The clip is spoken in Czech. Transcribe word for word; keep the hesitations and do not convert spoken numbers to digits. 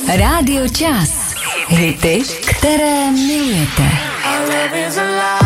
Rádio Čas. Hity, které milujete. Our love is alive.